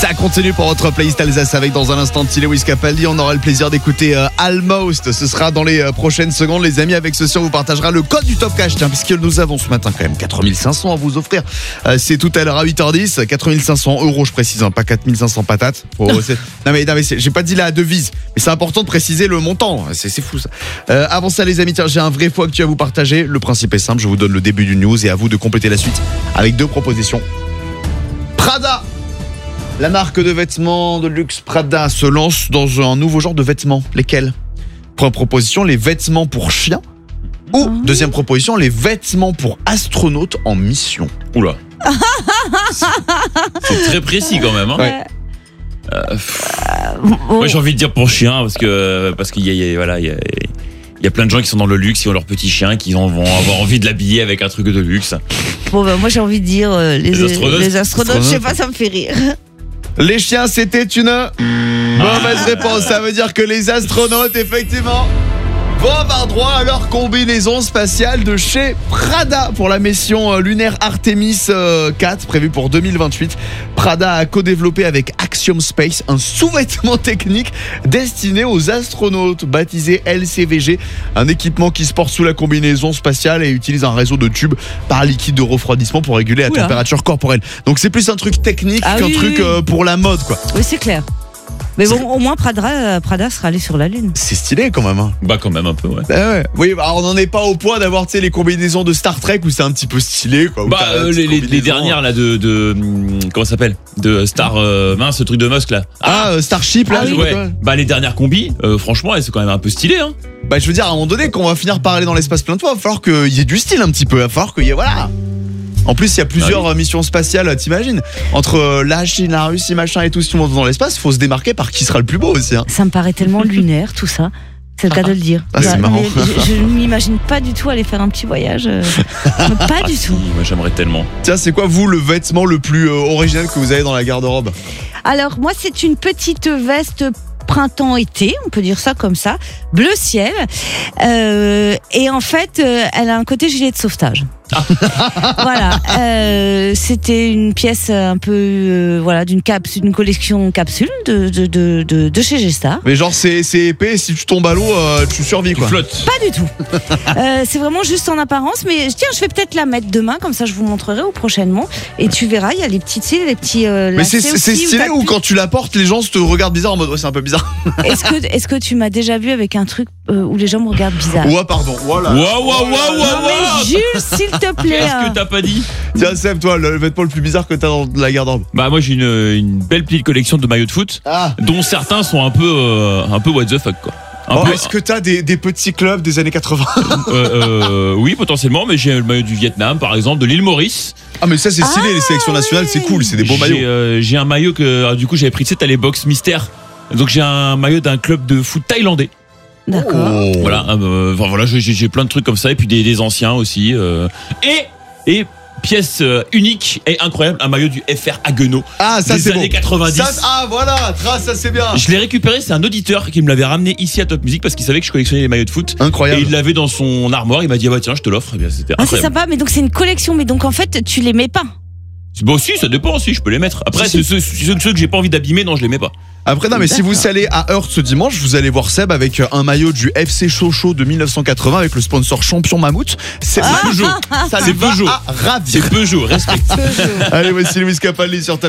Ça continue pour votre playlist Alsace avec dans un instant Lewis Capaldi. On aura le plaisir d'écouter Almost. Ce sera dans les prochaines secondes, les amis. Avec ceci, on vous partagera le code du Top Cash. Tiens, puisque nous avons ce matin quand même 4500 à vous offrir. C'est tout à l'heure à 8h10. 4500 €, je précise, hein, pas 4500 patates. Non mais j'ai pas dit la devise. Mais c'est important de préciser le montant. C'est fou ça. Avant ça, les amis, tiens, j'ai un vrai faux actu à vous partager. Le principe est simple. Je vous donne le début du news et à vous de compléter la suite avec 2 propositions. Prada. La marque de vêtements de luxe Prada se lance dans un nouveau genre de vêtements. Lesquels ? Première proposition, les vêtements pour chiens. Ou, deuxième proposition, les vêtements pour astronautes en mission. Oula. C'est très précis quand même. Hein. Ouais. Moi j'ai envie de dire pour chien parce qu'il y a plein de gens qui sont dans le luxe, qui ont leur petit chien, qui vont avoir envie de l'habiller avec un truc de luxe. Bon moi j'ai envie de dire les astronautes, je sais pas, ça me fait rire. Les chiens, c'était une mauvaise réponse. Ça veut dire que les astronautes, effectivement, vont avoir droit à leur combinaison spatiale de chez Prada pour la mission lunaire Artemis 4 prévue pour 2028. Prada a co-développé avec Axiom Space un sous-vêtement technique destiné aux astronautes baptisé LCVG, un équipement qui se porte sous la combinaison spatiale et utilise un réseau de tubes par liquide de refroidissement pour réguler la température corporelle. Donc c'est plus un truc technique qu'un truc pour la mode, quoi. Oui, c'est clair. Mais bon, au moins Prada sera allé sur la Lune. C'est stylé quand même. Hein. Bah quand même un peu, ouais. Ouais. Oui, bah, on n'en est pas au point d'avoir les combinaisons de Star Trek où c'est un petit peu stylé, quoi. Bah les dernières là de comment ça s'appelle, de Star ce truc de Musk là. Starship là. Ouais. Bah les dernières combis, franchement, c'est quand même un peu stylé, hein. Bah je veux dire, à un moment donné, quand on va finir par aller dans l'espace plein de fois, il va falloir qu'il y ait du style un petit peu. Il va falloir qu'il y ait En plus, il y a plusieurs missions spatiales, t'imagines ? Entre la Chine, la Russie, machin et tout, si tout le monde va dans l'espace, il faut se démarquer par qui sera le plus beau aussi. Hein. Ça me paraît tellement lunaire, tout ça. C'est le cas de le dire. C'est marrant. Je ne m'imagine pas du tout aller faire un petit voyage. Pas du tout. Moi, j'aimerais tellement. Tiens, c'est quoi, vous, le vêtement le plus original que vous avez dans la garde-robe ? Alors, moi, c'est une petite veste printemps-été, on peut dire ça comme ça, bleu ciel. Et en fait, elle a un côté gilet de sauvetage. Voilà, c'était une pièce un peu d'une collection capsule de chez G-Star. Mais genre c'est épais, si tu tombes à l'eau tu survis quoi. Tu flottes. Pas du tout. C'est vraiment juste en apparence, mais tiens, je vais peut-être la mettre demain, comme ça je vous montrerai ou prochainement, et tu verras, il y a les petits mais c'est stylé ou quand tu la portes les gens te regardent bizarre en mode c'est un peu bizarre. Est-ce que tu m'as déjà vu avec un truc où les gens me regardent bizarre? Ouais, pardon, voilà. Waouh. Mais Jules, s'il te plaît. Qu'est-ce que t'as pas dit? Tiens Seb, toi, le vêtement le plus bizarre que t'as dans la garde-robe? Bah moi j'ai une belle petite collection de maillots de foot, dont certains sont un peu what the fuck quoi. Est-ce que t'as des petits clubs des années 80? Oui, potentiellement, mais j'ai le maillot du Vietnam par exemple, de l'île Maurice. Ah mais ça c'est stylé, les sélections nationales, c'est cool, c'est des beaux maillots. J'ai un maillot que du coup j'avais pris, tu sais, t'as les box mystères. Donc j'ai un maillot d'un club de foot thaïlandais. D'accord. Voilà, j'ai plein de trucs comme ça et puis des anciens aussi. Et pièce unique et incroyable, un maillot du FR Haguenau. Ça des c'est années bon. 90. Voilà, ça c'est bien. Je l'ai récupéré, c'est un auditeur qui me l'avait ramené ici à Top Music parce qu'il savait que je collectionnais les maillots de foot. Incroyable. Et il l'avait dans son armoire, il m'a dit tiens, je te l'offre. Et bien c'était incroyable. C'est sympa, mais donc c'est une collection, mais donc en fait tu les mets pas. Bon si, ça dépend, si je peux les mettre. Après ceux que j'ai pas envie d'abîmer, non je les mets pas. Après non mais si vous allez à Heurt ce dimanche, vous allez voir Seb avec un maillot du FC Sochaux de 1980 avec le sponsor Champion Mammouth. C'est Peugeot. C'est Peugeot. Ravir. C'est Peugeot, respecte. Allez, voici Lewis Capaldi sur Top.